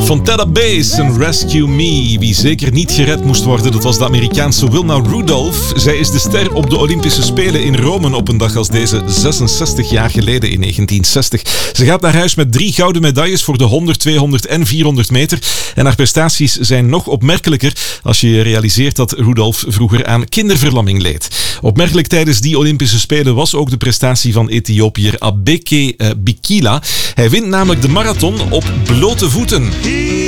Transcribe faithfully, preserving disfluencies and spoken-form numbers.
Fontella Bass en Rescue Me. Wie zeker niet gered moest worden, dat was de Amerikaanse Wilma Rudolph. Zij is de ster op de Olympische Spelen in Rome op een dag als deze, zesenzestig jaar geleden in negentien zestig. Ze gaat naar huis met drie gouden medailles voor de honderd, tweehonderd en vierhonderd meter. En haar prestaties zijn nog opmerkelijker als je realiseert dat Rudolph vroeger aan kinderverlamming leed. Opmerkelijk tijdens die Olympische Spelen was ook de prestatie van Ethiopiër Abeke Bikila. Hij wint namelijk de marathon op blote voeten.